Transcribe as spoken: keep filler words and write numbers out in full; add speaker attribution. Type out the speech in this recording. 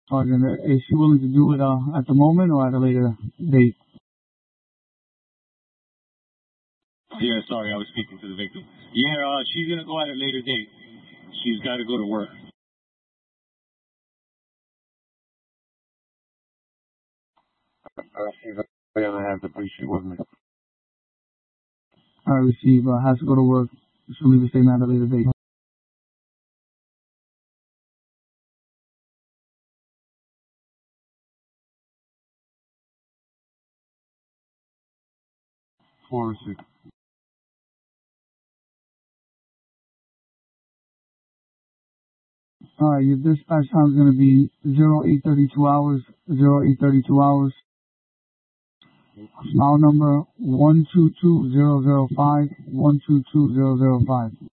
Speaker 1: Sergeant, is she willing to do it uh, at the moment or at a later date?
Speaker 2: Yeah, sorry, I was speaking to the victim. Yeah, uh, she's gonna go at a later date. She's got to go to work.
Speaker 3: Uh, she's gonna have the police shoot with me.
Speaker 1: I receive. Uh, has to go to work. She'll leave the statement at a later date.
Speaker 3: Four six.
Speaker 1: Alright, your dispatch time is going to be zero eight thirty-two hours, zero eight thirty-two hours. File number one two two zero zero five, one two two zero zero five.